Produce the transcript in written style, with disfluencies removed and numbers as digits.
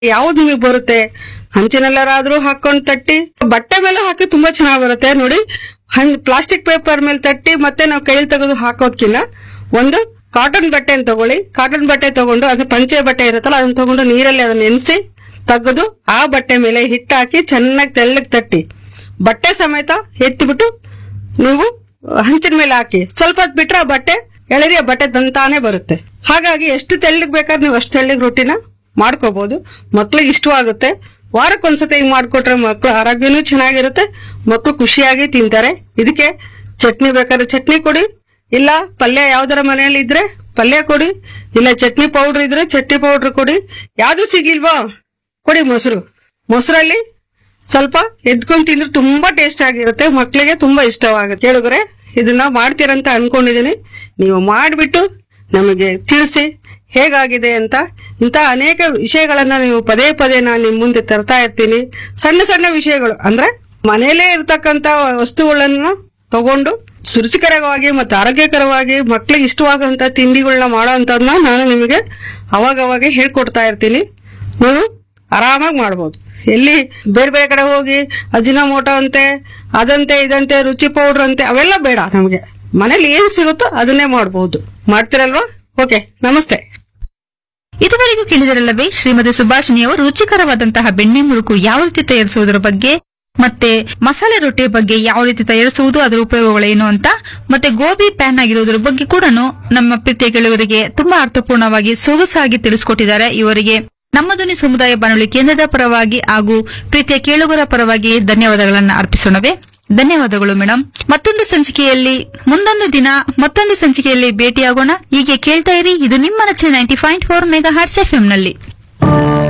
ಯಾವ್ದು ನಿಮಗೆ ಬರುತ್ತೆ, ಹಂಚಿನಲ್ಲಾದ್ರೂ ಹಾಕೊಂಡು ತಟ್ಟಿ, ಬಟ್ಟೆ ಮೇಲೆ ಹಾಕಿ ತುಂಬಾ ಚೆನ್ನಾಗಿ ಬರುತ್ತೆ ನೋಡಿ. ಪ್ಲಾಸ್ಟಿಕ್ ಪೇಪರ್ ಮೇಲೆ ತಟ್ಟಿ ಮತ್ತೆ ನಾವು ಕೈಲಿ ತೆಗೆದು ಹಾಕೋದ್ಕಿನ್ನ ಒಂದು ಕಾಟನ್ ಬಟ್ಟೆನ ತಗೊಳ್ಳಿ. ಕಾಟನ್ ಬಟ್ಟೆ ತಗೊಂಡು ಅದು ಪಂಚೆ ಬಟ್ಟೆ ಇರುತ್ತಲ್ಲ, ಅದನ್ನ ತಗೊಂಡು ನೀರಲ್ಲಿ ಅದನ್ನ ನೆನೆಸಿ ತೆಗೆದು ಆ ಬಟ್ಟೆ ಮೇಲೆ ಹಿಟ್ಟು ಹಾಕಿ ಚೆನ್ನಾಗಿ ತೆಳ್ಳಗೆ ತಟ್ಟಿ ಬಟ್ಟೆ ಸಮೇತ ಎತ್ತಿಬಿಟ್ಟು ನೀವು ಹಂಚಿನ ಮೇಲೆ ಹಾಕಿ ಸ್ವಲ್ಪ ಹೊತ್ತು ಬಿಟ್ರೆ ಆ ಬಟ್ಟೆ ಎಳರಿ ಆ ಬಟ್ಟೆ ದಂತಾನೆ ಬರುತ್ತೆ. ಹಾಗಾಗಿ ಎಷ್ಟು ತೆಳ್ಳಗ್ ಬೇಕಾದ್ರೆ ನೀವು ಅಷ್ಟು ತೆಳ್ಳಗ್ ರೊಟ್ಟಿನ ಮಾಡ್ಕೋಬಹುದು. ಮಕ್ಳಿಗೆ ಇಷ್ಟವಾಗುತ್ತೆ. ವಾರಕ್ಕೊಂದ್ಸತಿ ಹಿಂಗ್ ಮಾಡ್ಕೊಟ್ರೆ ಮಕ್ಳು ಆರೋಗ್ಯನೂ ಚೆನ್ನಾಗಿರುತ್ತೆ, ಮಕ್ಳು ಖುಷಿಯಾಗಿ ತಿಂತಾರೆ. ಇದಕ್ಕೆ ಚಟ್ನಿ ಬೇಕಾದ್ರೆ ಚಟ್ನಿ ಕೊಡಿ, ಇಲ್ಲ ಪಲ್ಯ ಯಾವ್ದಾರ ಮನೆಯಲ್ಲಿ ಇದ್ರೆ ಪಲ್ಯ ಕೊಡಿ, ಇಲ್ಲ ಚಟ್ನಿ ಪೌಡರ್ ಇದ್ರೆ ಚಟ್ನಿ ಪೌಡರ್ ಕೊಡಿ. ಯಾವ್ದು ಸಿಗಿಲ್ವಾ ಕೊಡಿ ಮೊಸರಲ್ಲಿ ಸ್ವಲ್ಪ ಎದ್ಕೊಂಡ್ ತಿಂದ್ರೆ ತುಂಬಾ ಟೇಸ್ಟ್ ಆಗಿರುತ್ತೆ, ಮಕ್ಳಿಗೆ ತುಂಬಾ ಇಷ್ಟವಾಗುತ್ತೆ. ಕೇಳಿದ್ರೆ ಇದನ್ನ ಮಾಡ್ತೀರಂತ ಅನ್ಕೊಂಡಿದೀನಿ. ನೀವು ಮಾಡ್ಬಿಟ್ಟು ನಮಗೆ ತಿಳಿಸಿ ಹೇಗಾಗಿದೆ ಅಂತ. ಇಂತ ಅನೇಕ ವಿಷಯಗಳನ್ನ ನೀವು ಪದೇ ಪದೇ ನಾನು ನಿಮ್ ಮುಂದೆ ತರ್ತಾ ಇರ್ತೀನಿ. ಸಣ್ಣ ಸಣ್ಣ ವಿಷಯಗಳು ಅಂದ್ರೆ ಮನೆಯಲ್ಲೇ ಇರ್ತಕ್ಕಂತ ವಸ್ತುಗಳನ್ನ ತಗೊಂಡು ರುಚಿಕರವಾಗಿ ಮತ್ತು ಆರೋಗ್ಯಕರವಾಗಿ ಮಕ್ಳಿಗೆ ಇಷ್ಟವಾಗುವಂತ ತಿಂಡಿಗಳನ್ನ ಮಾಡೋ ಅಂತದನ್ನ ನಾನು ನಿಮಗೆ ಅವಾಗವಾಗ ಹೇಳ್ಕೊಡ್ತಾ ಇರ್ತೀನಿ. ನೀವು ಆರಾಮಾಗಿ ಮಾಡ್ಬೋದು. ಎಲ್ಲಿ ಬೇರೆ ಬೇರೆ ಕಡೆ ಹೋಗಿ ಅಜಿನೋಮೋಟೋ ಅಂತೆ ಅದಂತೆ ಇದಂತೆ ರುಚಿ ಪೌಡರ್ ಅಂತೆ ಅವೆಲ್ಲ ಬೇಡ. ನಮಗೆ ಮನೇಲಿ ಏನ್ ಸಿಗುತ್ತೋ ಅದನ್ನೇ ಮಾಡಬಹುದು. ಮಾಡ್ತಿರಲ್ವಾ? ಓಕೆ, ನಮಸ್ತೆ. ಇದುವರೆಗೂ ಕೇಳಿದರಲ್ಲವೇ ಶ್ರೀಮತಿ ಸುಭಾಷಿಣಿ ಅವರು ರುಚಿಕರವಾದಂತಹ ಬೆಣ್ಣೆ ಮುರುಕು ಯಾವ ರೀತಿ ತಯಾರಿಸುವುದರ ಬಗ್ಗೆ, ಮತ್ತೆ ಮಸಾಲೆ ರೊಟ್ಟಿಯ ಬಗ್ಗೆ ಯಾವ ರೀತಿ ತಯಾರಿಸುವುದು, ಅದರ ಉಪಯೋಗಗಳೇನು ಅಂತ, ಮತ್ತೆ ಗೋಬಿ ಪ್ಯಾನ್ ಆಗಿರುವುದರ ಬಗ್ಗೆ ಕೂಡ ನಮ್ಮ ಪ್ರೀತಿಯ ಕೇಳುಗರಿಗೆ ತುಂಬಾ ಅರ್ಥಪೂರ್ಣವಾಗಿ ಸೊಗಸಾಗಿ ತಿಳಿಸಿಕೊಟ್ಟಿದ್ದಾರೆ. ಇವರಿಗೆ ನಮ್ಮ ಧ್ವನಿ ಸಮುದಾಯ ಬಾನುಲಿ ಕೇಂದ್ರದ ಪರವಾಗಿ ಹಾಗೂ ಪ್ರೀತಿಯ ಕೇಳುಗರ ಪರವಾಗಿ ಧನ್ಯವಾದಗಳನ್ನು ಅರ್ಪಿಸೋಣವೇ. ಧನ್ಯವಾದಗಳು ಮೇಡಮ್. ಮುಂದೊಂದು ದಿನ ಮತ್ತೊಂದು ಸಂಚಿಕೆಯಲ್ಲಿ ಭೇಟಿಯಾಗೋಣ. ಹೀಗೆ ಕೇಳ್ತಾ ಇರಿ. ಇದು ನಿಮ್ಮ ನೆಚ್ಚಿನ 90.4 ಮೆಗಾ ಹರ್ಟ್ಸ್ ಎಫ್ಎಂ ನಲ್ಲಿ.